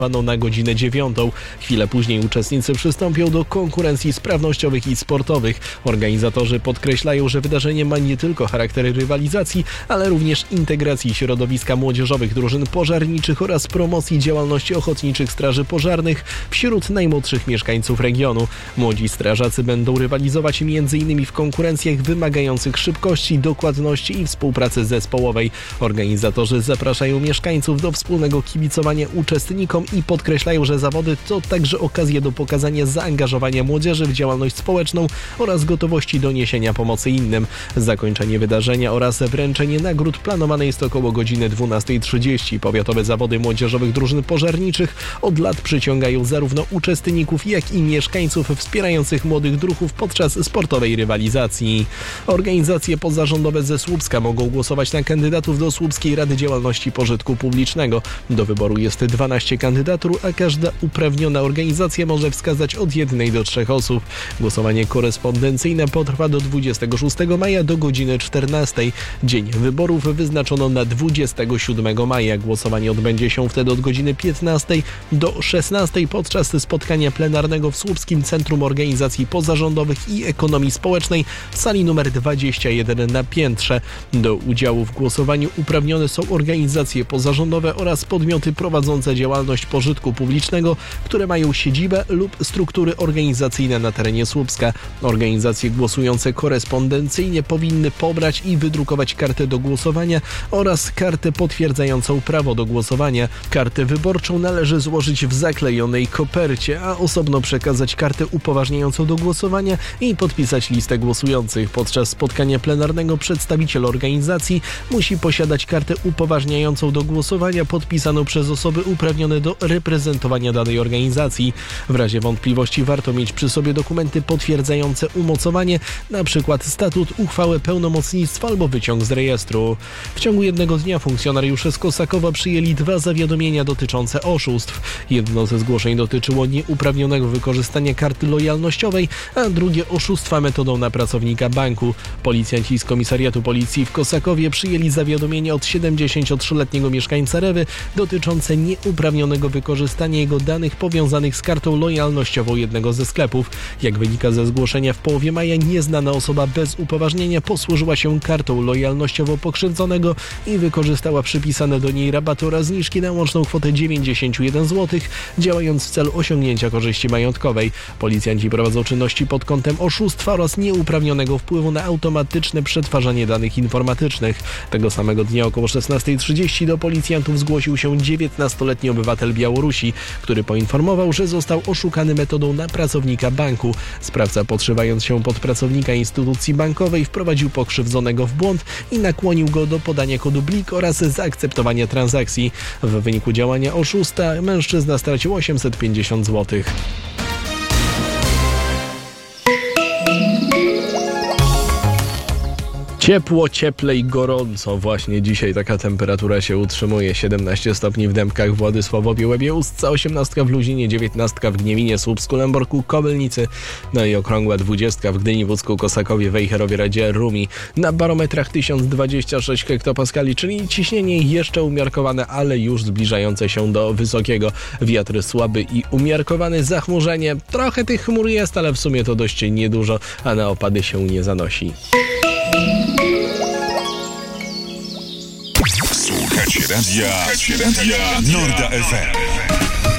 na godzinę 9. Chwilę później uczestnicy przystąpią do konkurencji sprawnościowych i sportowych. Organizatorzy podkreślają, że wydarzenie ma nie tylko charakter rywalizacji, ale również integracji środowiska młodzieżowych drużyn pożarniczych oraz promocji działalności ochotniczych straży pożarnych wśród najmłodszych mieszkańców regionu. Młodzi strażacy będą rywalizować m.in. w konkurencjach wymagających szybkości, dokładności i współpracy zespołowej. Organizatorzy zapraszają mieszkańców do wspólnego kibicowania uczestnikom i podkreślają, że zawody to także okazja do pokazania zaangażowania młodzieży w działalność społeczną oraz gotowości do niesienia pomocy innym. Zakończenie wydarzenia oraz wręczenie nagród planowane jest około godziny 12:30. Powiatowe zawody młodzieżowych drużyn pożarniczych od lat przyciągają zarówno uczestników, jak i mieszkańców wspierających młodych druhów podczas sportowej rywalizacji. Organizacje pozarządowe ze Słupska mogą głosować na kandydatów do Słupskiej Rady Działalności Pożytku Publicznego. Do wyboru jest 12 kandydatur, a każda uprawniona organizacja może wskazać od 1 do 3 osób. Głosowanie korespondencyjne potrwa do 26 maja do godziny 14. Dzień wyborów wyznaczono na 27 maja. Głosowanie odbędzie się wtedy od godziny 15 do 16 podczas spotkania plenarnego w Słupskim Centrum Organizacji Pozarządowych i Ekonomii Społecznej w sali nr 21 na piętrze. Do udziału w głosowaniu uprawnione są organizacje pozarządowe oraz podmioty prowadzące działalność pożytku publicznego, które mają siedzibę lub struktury organizacyjne na terenie Słupska. Organizacje głosujące korespondencyjnie powinny pobrać i wydrukować kartę do głosowania oraz kartę potwierdzającą prawo do głosowania. Kartę wyborczą należy złożyć w zaklejonej kopercie, a osobno przekazać kartę upoważniającą do głosowania i podpisać listę głosujących. Podczas spotkania plenarnego przedstawiciel organizacji musi posiadać kartę upoważniającą do głosowania podpisaną przez osoby uprawnione do reprezentowania danej organizacji. W razie wątpliwości warto mieć przy sobie dokumenty potwierdzające umocowanie, np. statut, uchwałę pełnomocnictwa albo wyciąg z rejestru. W ciągu jednego dnia funkcjonariusze z Kosakowa przyjęli 2 zawiadomienia dotyczące oszustw. Jedno ze zgłoszeń dotyczyło nieuprawnionego wykorzystania karty lojalnościowej, a drugie oszustwa metodą na pracownika banku. Policjanci z Komisariatu Policji w Kosakowie przyjęli zawiadomienie od 73-letniego mieszkańca Rewy dotyczące nieuprawnionego wykorzystania jego danych powiązanych z kartą lojalnościową jednego ze sklepów. Jak wynika ze zgłoszenia, w połowie maja nieznana osoba bez upoważnienia posłużyła się kartą lojalnościową pokrzywdzonego i wykorzystała przypisane do niej rabaty oraz zniżki na łączną kwotę 91 zł, działając w celu osiągnięcia korzyści majątkowej. Policjanci prowadzą czynności pod kątem oszustwa oraz nieuprawnionego wpływu na automatyczne przetwarzanie danych informatycznych. Tego samego dnia około 16:30 do policjantów zgłosił się 19-letni obywatel Białorusi, który poinformował, że został oszukany metodą na pracownika banku. Sprawca, podszywając się pod pracownika instytucji bankowej, wprowadził pokrzywdzonego w błąd i nakłonił go do podania kodu BLIK oraz zaakceptowania transakcji. W wyniku działania oszusta mężczyzna stracił 850 zł. Ciepło, cieplej, gorąco. Właśnie dzisiaj taka temperatura się utrzymuje. 17 stopni w Dębkach, Władysławowie, Łebie, Ustce, 18 w Luzinie, 19 w Gniewinie, Słupsku, Lęborku, Kobylnicy, no i okrągła 20 w Gdyni, Wódzku, Kosakowie, Wejherowie, Radzie, Rumi. Na barometrach 1026 hektopaskali, czyli ciśnienie jeszcze umiarkowane, ale już zbliżające się do wysokiego. Wiatr słaby i umiarkowany, zachmurzenie. Trochę tych chmur jest, ale w sumie to dość niedużo, a na opady się nie zanosi. Słuchacie radia Norda FM.